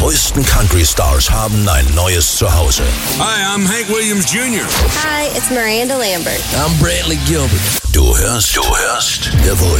neuesten Country-Stars haben ein neues Zuhause. Hi, I'm Hank Williams Jr. Hi, it's Miranda Lambert. I'm Brantley Gilbert. Du hörst The Voice.